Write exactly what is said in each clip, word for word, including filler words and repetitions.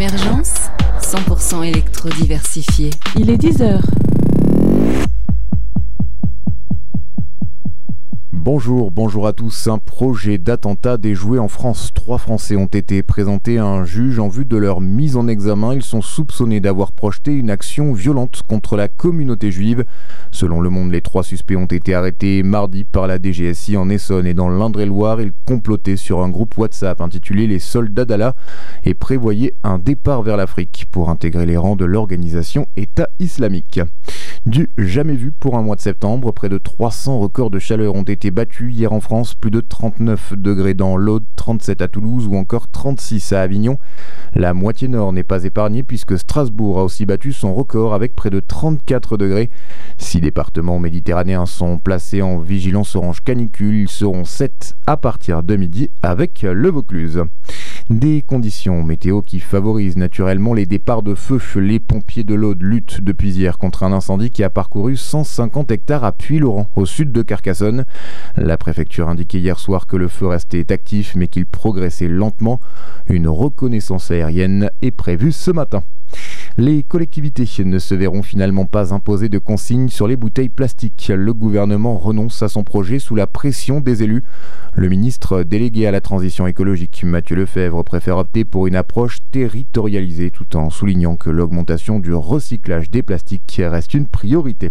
Émergence, cent pour cent électro-diversifié. Il est dix heures. Bonjour, bonjour à tous. Un projet d'attentat déjoué en France. Trois Français ont été présentés à un juge en vue de leur mise en examen. Ils sont soupçonnés d'avoir projeté une action violente contre la communauté juive. Selon Le Monde, les trois suspects ont été arrêtés mardi par la D G S I en Essonne et dans l'Indre-et-Loire. Ils complotaient sur un groupe WhatsApp intitulé Les Soldats d'Allah et prévoyaient un départ vers l'Afrique pour intégrer les rangs de l'organisation État islamique. Du jamais vu pour un mois de septembre, près de trois cents records de chaleur ont été battus hier en France, plus de trente-neuf degrés dans l'Aude, trente-sept à Toulouse ou encore trente-six à Avignon. La moitié nord n'est pas épargnée puisque Strasbourg a aussi battu son record avec près de trente-quatre degrés. Six départements méditerranéens sont placés en vigilance orange canicule, ils seront sept à partir de midi avec le Vaucluse. Des conditions météo qui favorisent naturellement les départs de feu. Les pompiers de l'Aude luttent depuis hier contre un incendie qui a parcouru cent cinquante hectares à Puylaurens, au sud de Carcassonne. La préfecture indiquait hier soir que le feu restait actif mais qu'il progressait lentement. Une reconnaissance aérienne est prévue ce matin. Les collectivités ne se verront finalement pas imposer de consignes sur les bouteilles plastiques. Le gouvernement renonce à son projet sous la pression des élus. Le ministre délégué à la transition écologique, Mathieu Lefèvre, préfère opter pour une approche territorialisée tout en soulignant que l'augmentation du recyclage des plastiques reste une priorité.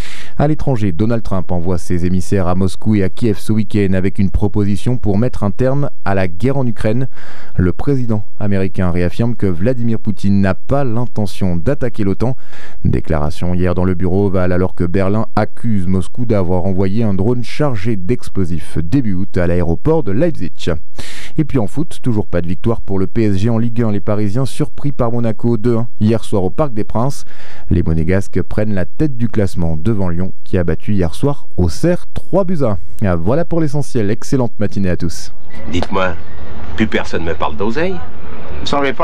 À l'étranger, Donald Trump envoie ses émissaires à Moscou et à Kiev ce week-end avec une proposition pour mettre un terme à la guerre en Ukraine. Le président américain réaffirme que Vladimir Poutine n'a pas l'intention d'attaquer l'OTAN. Déclaration hier dans le bureau Oval alors que Berlin accuse Moscou d'avoir envoyé un drone chargé d'explosifs début août à l'aéroport de Leipzig. Et puis en foot, toujours pas de victoire pour le P S G en Ligue un. Les Parisiens surpris par Monaco deux un hier soir au Parc des Princes. Les Monégasques prennent la tête du classement devant Lyon qui a battu hier soir Auxerre trois buts à un. Voilà pour l'essentiel. Excellente matinée à tous. Dites-moi, plus personne me parle d'oseille ? Vous savez pas